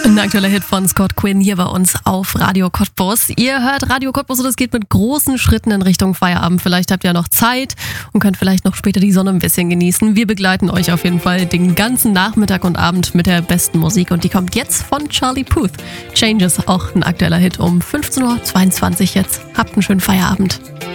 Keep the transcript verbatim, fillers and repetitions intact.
Ein aktueller Hit von Scott Quinn hier bei uns auf Radio Cottbus. Ihr hört Radio Cottbus und es geht mit großen Schritten in Richtung Feierabend. Vielleicht habt ihr noch Zeit und könnt vielleicht noch später die Sonne ein bisschen genießen. Wir begleiten euch auf jeden Fall den ganzen Nachmittag und Abend mit der besten Musik und die kommt jetzt von Charlie Puth. Changes, auch ein aktueller Hit um fünfzehn Uhr zweiundzwanzig jetzt. Habt einen schönen Feierabend.